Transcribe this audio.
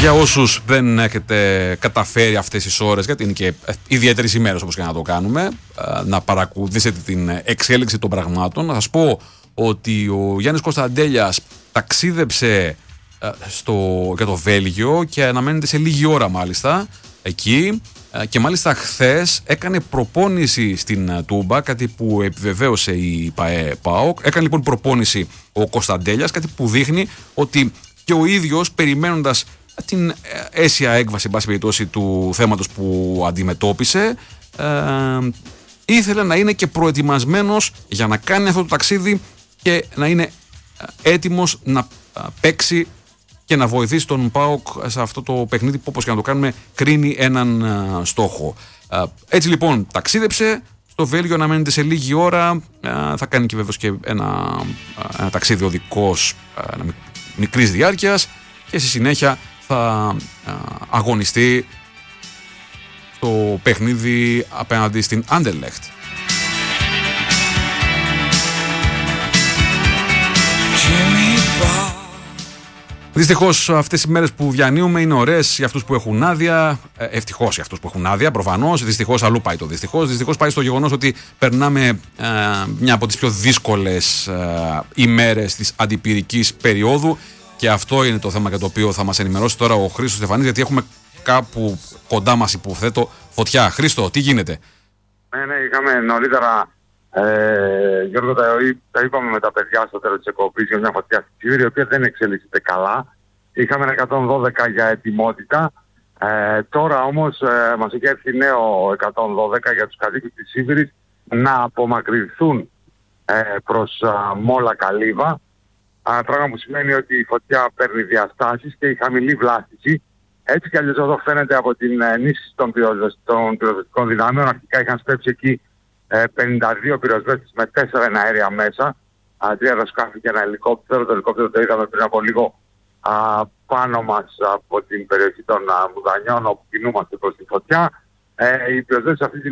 Για όσους δεν έχετε καταφέρει αυτές τις ώρες, γιατί είναι και ιδιαίτερες ημέρες όπως και να το κάνουμε, να παρακολουθήσετε την εξέλιξη των πραγμάτων, να σας πω ότι ο Γιάννης Κωνσταντέλιας ταξίδεψε για το Βέλγιο και αναμένεται σε λίγη ώρα μάλιστα εκεί, και μάλιστα χθες έκανε προπόνηση στην Τούμπα, κάτι που επιβεβαίωσε η ΠΑΟΚ. Έκανε λοιπόν προπόνηση ο Κωνσταντέλιας, κάτι που δείχνει ότι και ο ίδιος, περιμένοντας την αίσια έκβαση, εν πάση περιπτώσει, του θέματος που αντιμετώπισε, ήθελε να είναι και προετοιμασμένος για να κάνει αυτό το ταξίδι και να είναι έτοιμος να παίξει και να βοηθήσει τον ΠΑΟΚ σε αυτό το παιχνίδι που, όπως και να το κάνουμε, κρίνει έναν στόχο. Έτσι λοιπόν ταξίδεψε στο Βέλγιο, αναμένεται σε λίγη ώρα, θα κάνει και βέβαιος και ένα ταξίδι οδικός μικρής διάρκειας και στη συνέχεια θα αγωνιστεί στο παιχνίδι απέναντι στην Anderlecht. Δυστυχώς αυτές οι μέρες που διανύουμε είναι ωραίες για αυτούς που έχουν άδεια, ευτυχώς για αυτούς που έχουν άδεια προφανώς, δυστυχώς αλλού πάει το δυστυχώς. Δυστυχώς πάει στο γεγονός ότι περνάμε μια από τις πιο δύσκολες ημέρες της αντιπυρικής περίοδου, και αυτό είναι το θέμα για το οποίο θα μας ενημερώσει τώρα ο Χρήστος Στεφανής, γιατί έχουμε κάπου κοντά μας, υποθέτω, φωτιά. Χρήστο, τι γίνεται? Ναι, είχαμε νωρίτερα, Γιώργο, τα είπαμε με τα παιδιά στο τέλος της εκπομπής για μια φωτιά στη Σίβηρη, η οποία δεν εξελίσσεται καλά. Είχαμε ένα 112 για ετοιμότητα. Τώρα όμως μας έχει έρθει νέο 112 για τους κατοίκους της Σίβηρης να απομακρυνθούν προς Μόλα Καλύβα. Πράγμα που σημαίνει ότι η φωτιά παίρνει διαστάσεις και η χαμηλή βλάστηση. Έτσι κι αλλιώς εδώ φαίνεται από την ενίσχυση των πυροσβεστικών δυνάμεων. Αρχικά είχαν στρέψει εκεί 52 πυροσβέστες με 4 εναέρια μέσα, 3 αεροσκάφη και ένα ελικόπτερο. Το ελικόπτερο το είδαμε πριν από λίγο πάνω μας από την περιοχή των Μουδανιών, όπου κινούμαστε προς τη φωτιά. Οι πυροσβέστες αυτή